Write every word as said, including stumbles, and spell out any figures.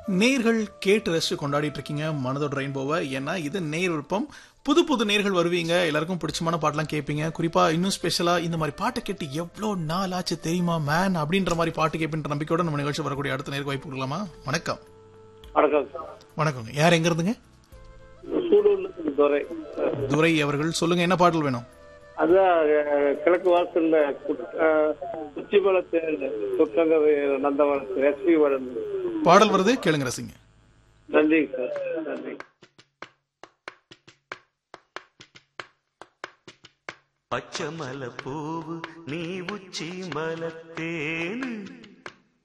நேர்கள் கேட்டு ரசிச்சு கொண்டாடிட்டு இருக்கீங்க மனதோட ரெயின்போவை. ஏன்னா இது நேர் விருப்பம். புது புது நேர்கள் வருவீங்க, எல்லாருக்கும் பிடிச்சமான பாட்டெல்லாம் கேட்பீங்க. குறிப்பா இன்னும் ஸ்பெஷலா இந்த மாதிரி பாட்டை கேட்டு எவ்வளோ நாள் ஆச்சு தெரியுமா மேன் அப்படின்ற மாதிரி பாட்டு கேட்பின்ற நம்பிக்கையோட நம்ம நிகழ்ச்சி வரக்கூடிய அடுத்த நேருக்கு வாய்ப்பு கொடுக்கலாமா? வணக்கம். வணக்கம். வணக்கங்க. யார் எங்க இருந்துங்க? துரை. துரை அவர்கள் சொல்லுங்க, என்ன பாடல் வேணும்? அதான் கிழக்கு வாசல்ல உச்சிமலத்து நந்தவனத்து எஸ்பி வளர்ந்து பாடல் வருது, கேளுங்க, ரசிங்க. நன்றி சார், நன்றி. பச்சை மலை பூவு நீ உச்சி மலத்தேனு